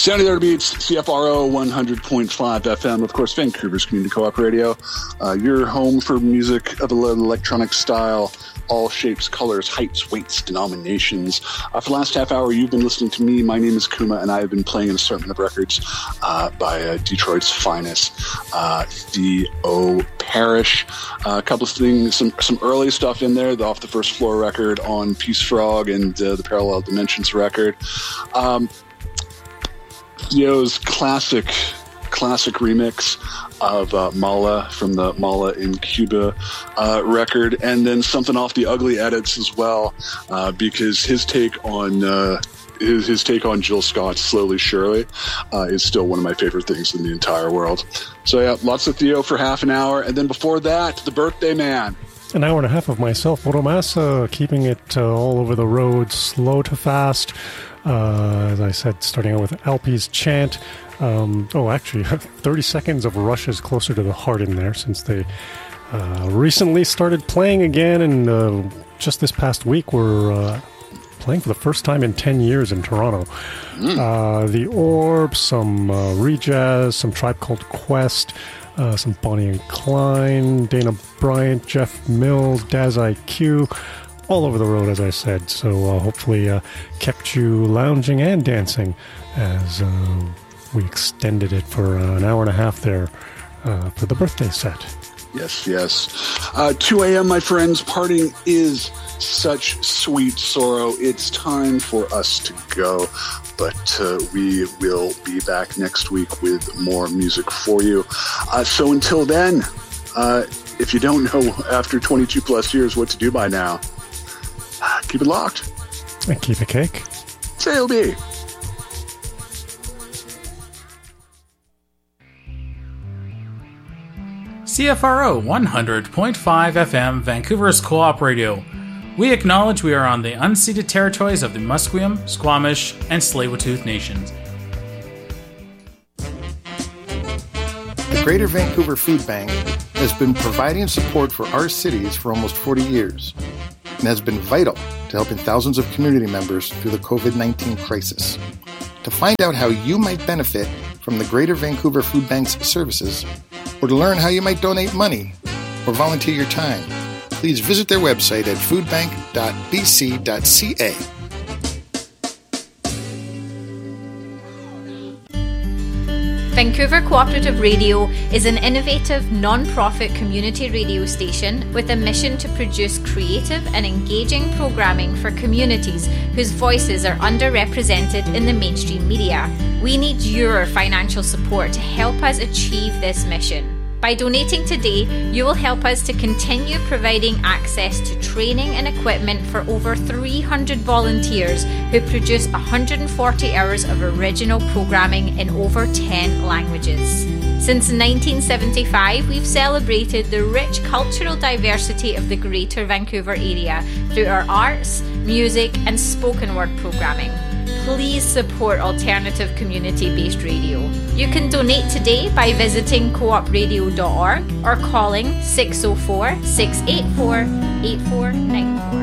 Sounding there to beats, CFRO 100.5 FM, of course, Vancouver's Community Co-op Radio. Your home for music of an electronic style, all shapes, colors, heights, weights, denominations. For the last half hour, you've been listening to me. My name is Kuma, and I have been playing an assortment of records by Detroit's finest, Theo Parrish. A couple of things, some early stuff in there, the Off the First Floor record on Peace Frog and the Parallel Dimensions record. Theo's classic remix of Mala from the Mala in Cuba record, and then something off the Ugly Edits as well, because his take on his take on Jill Scott's Slowly Surely is still one of my favorite things in the entire world. So yeah, lots of Theo for half an hour, and then before that, the Birthday Man. An hour and a half of myself, Boromasa, keeping it all over the road, slow to fast. As I said, starting out with Alpi's Chant. Actually, 30 seconds of Rush's Closer to the Heart in there, since they recently started playing again, and just this past week were playing for the first time in 10 years in Toronto. The Orb, some Rejazz, some Tribe Called Quest, some Bonnie and Clyde, Dana Bryant, Jeff Mills, Daz IQ, all over the road, as I said. So hopefully kept you lounging and dancing as we extended it for an hour and a half there for the birthday set. Yes. 2 a.m., my friends. Parting is such sweet sorrow. It's time for us to go. But we will be back next week with more music for you. So until then, if you don't know after 22 plus years what to do by now, keep it locked. And keep it cake. SALB. CFRO 100.5 FM, Vancouver's Co-op Radio. We acknowledge we are on the unceded territories of the Musqueam, Squamish, and Tsleil-Waututh nations. The Greater Vancouver Food Bank has been providing support for our cities for almost 40 years and has been vital to helping thousands of community members through the COVID-19 crisis. To find out how you might benefit from the Greater Vancouver Food Bank's services, or to learn how you might donate money or volunteer your time, please visit their website at foodbank.bc.ca. Vancouver Cooperative Radio is an innovative, non-profit community radio station with a mission to produce creative and engaging programming for communities whose voices are underrepresented in the mainstream media. We need your financial support to help us achieve this mission. By donating today, you will help us to continue providing access to training and equipment for over 300 volunteers who produce 140 hours of original programming in over 10 languages. Since 1975, we've celebrated the rich cultural diversity of the Greater Vancouver area through our arts, music, and spoken word programming. Please support alternative community-based radio. You can donate today by visiting coopradio.org or calling 604-684-8494.